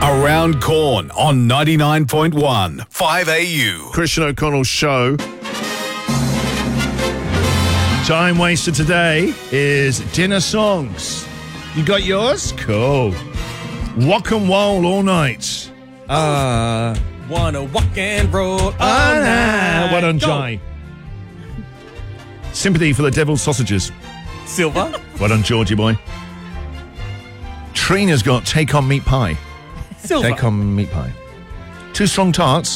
Around Corn on 99.1 5AU. Christian O'Connell Show. Time waster today is dinner songs. You got yours? Cool. Walk and roll all night. Wanna walk and roll all night. Well done, Go. Jai. Sympathy for the devil's sausages. Silver. Well done, Georgie boy. Trina's got take on meat pie. Silver. Take on meat pie. Two strong tarts.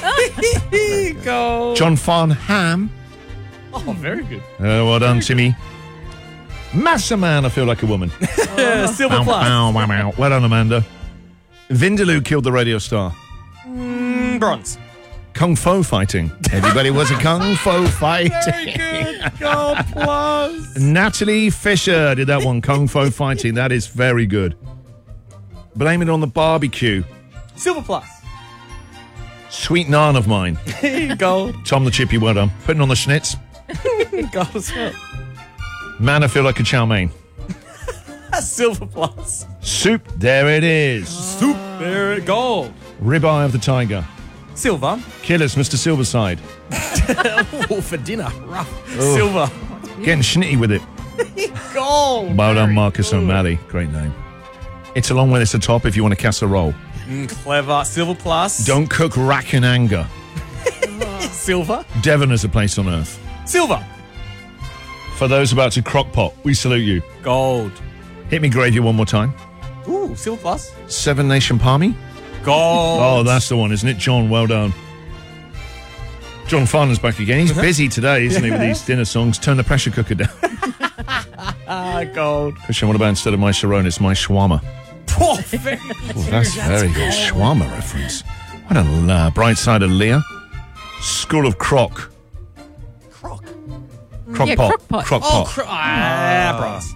Go. John Farnham. Oh, very good. Well done, Timmy. Massa Man, I feel like a woman. Silver Bow, plus. bow, bow, bow. Well done, Amanda. Vindaloo killed the radio star. Bronze. Kung Fu fighting. Everybody was a Kung Fu fighting. Very good. Gold plus. Natalie Fisher did that one, Kung Fu fighting. That is very good. Blame it on the barbecue. Silver plus. Sweet naan of mine. Gold. Tom the Chippy, well done. Putting on the schnitz. Gold as well. Man, I feel like a chow mein. Silver plus. Soup, there it is. Soup. There it gold. Ribeye of the tiger. Silver. Killers, Mr. Silverside. Oh, for dinner. Rough. Silver. Getting schnitty with it. Gold. Well done, Marcus O'Malley. Great name. It's a long way to the top if you want a casserole. Clever. Silver plus. Don't cook rack in anger. Silver. Devon is a place on earth. Silver. For those about to crock pot, we salute you. Gold. Hit me gravy one more time. Ooh, silver plus. Seven Nation Palmy. Gold. Oh, that's the one, isn't it? John, well done. John Farnham's back again. He's busy today, isn't he, with these dinner songs? Turn the pressure cooker down. Gold. Christian, what about instead of my Sharon, it's my shawarma? Oh, very Oh, that's very good. Shawarma reference. What a bright side of Leah. School of Crock. Crock. Crock Yeah, pot. crock pot. Crock Oh, pot. brass.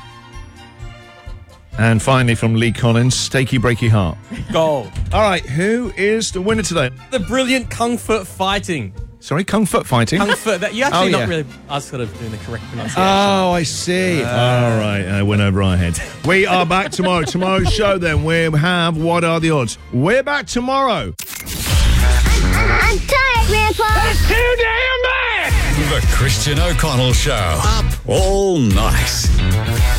And finally from Lee Collins, Steaky Breaky Heart. Gold. All right, who is the winner today? The brilliant Kung Fu fighting. Sorry, Kung Fu fighting? Kung Fu. That you actually Oh, not yeah. really. I was sort of doing the correct pronunciation. Oh, I see. All right, I went over our heads. We are back tomorrow. Tomorrow's show, then, we have What Are the Odds? We're back tomorrow. I'm tired, Grandpa. That's too damn bad! The Christian O'Connell Show. Up all night.